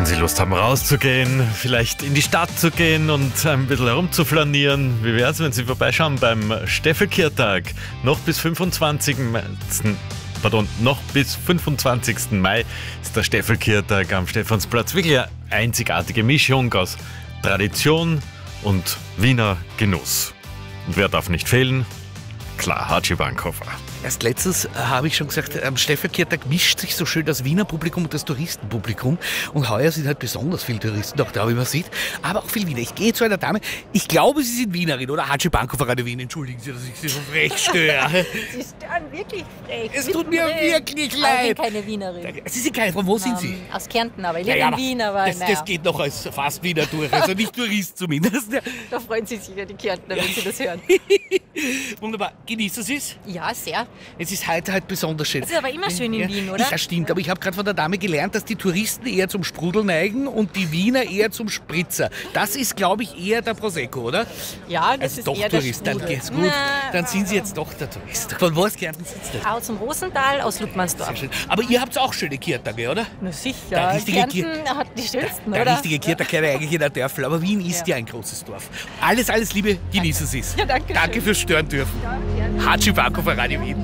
Wenn Sie Lust haben rauszugehen, vielleicht in die Stadt zu gehen und ein bisschen herumzuflanieren, wie wäre es, wenn Sie vorbeischauen beim Steffelkirtag? Noch bis 25. Mai ist der Steffelkirtag am Stephansplatz. Wirklich eine einzigartige Mischung aus Tradition und Wiener Genuss. Und wer darf nicht fehlen? Klar, Hatschi Bankhofer. Erst letztens habe ich schon gesagt, am Steffelkirtag mischt sich so schön das Wiener Publikum und das Touristenpublikum. Und heuer sind halt besonders viele Touristen auch da, wie man sieht. Aber auch viel Wiener. Ich gehe zu einer Dame, ich glaube, Sie sind Wienerin, oder? Hatschi Bankhofer an der Wien. Entschuldigen Sie, dass ich Sie so frech störe. Sie stören wirklich frech. Es tut mir wirklich leid. Ich bin keine Wienerin. Sie sind keine, von wo sind Sie? Aus Kärnten, aber ich lebe in Wien. Aber das geht noch als fast Wiener durch, also nicht Tourist zumindest. Da freuen sich sicher die Kärntner, wenn Sie das hören. Wunderbar. Genießen Sie es? Ja, sehr. Es ist heute halt besonders schön. Es ist aber immer schön in Wien, oder? Ja, stimmt. Aber ich habe gerade von der Dame gelernt, dass die Touristen eher zum Sprudel neigen und die Wiener eher zum Spritzer. Das ist, glaube ich, eher der Prosecco, oder? Ja, das also ist doch eher Tourist. der Dann Sprudel. geht's gut. Dann sind Sie jetzt doch der Tourist. Von wo aus Kärnten sind Sie denn? Aus dem Rosental, aus Ludmannsdorf. Sehr schön. Aber ihr habt auch schöne Kirtage, oder? Na sicher. Der richtige Kärnten hat die schönsten, Der oder? richtige Kirtag kennt eigentlich jeder Dörfler, aber Wien ist ja ein großes Dorf. Alles Liebe, genießen Sie es. Ja, danke Danke schön. fürs Stören dürfen. Ja, gerne. Hatschi Bankhofer, Radio Wien.